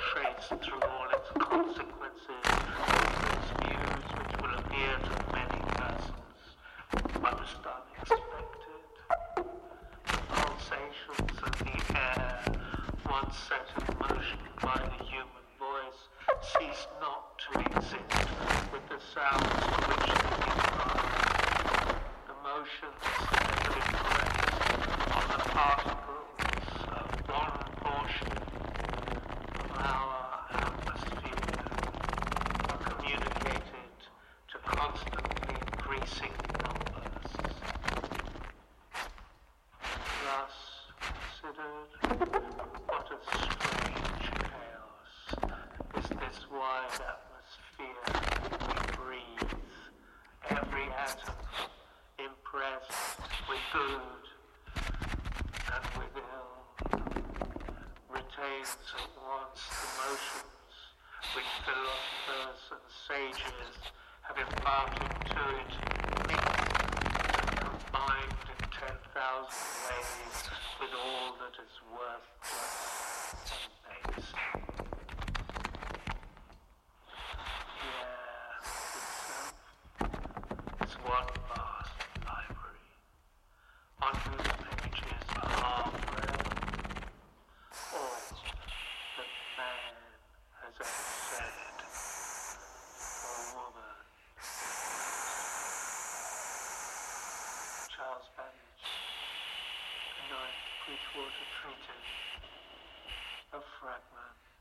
traced through all its consequences, its views which will appear to many persons most unexpected. Pulsations of the air, once set in motion by the human voice, cease not to exist with the sounds to which they give rise. The motions that have impressed on the particles of one portion of our atmosphere are communicated to constantly increasing numbers. Thus considered, what a strange chaos is this wide atmosphere we breathe, every atom impressed with good and with ill, retains at once the motions which philosophers and sages have imparted to it, mixed and combined in 10,000 ways with all that is worthless and base. The air itself is one vast library, on whose pages are read all that man has ever said or woman. Charles Babbage, The Ninth Bridgewater Treatise, a fragment.